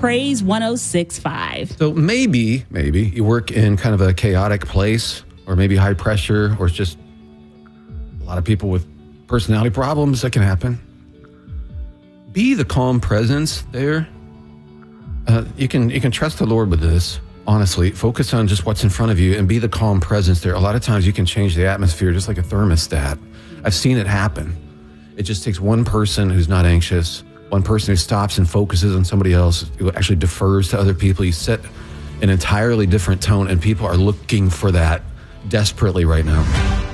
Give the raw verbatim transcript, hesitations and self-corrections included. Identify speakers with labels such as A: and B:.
A: Praise one oh six point five.
B: So maybe, maybe you work in kind of a chaotic place, or maybe high pressure, or it's just a lot of people with personality problems that can happen. Be the calm presence there. Uh, you can you can trust the Lord with this. Honestly, focus on just what's in front of you and be the calm presence there. A lot of times you can change the atmosphere just like a thermostat. I've seen it happen. It just takes one person who's not anxious, one person who stops and focuses on somebody else, who actually defers to other people. You set an entirely different tone, and people are looking for that desperately right now.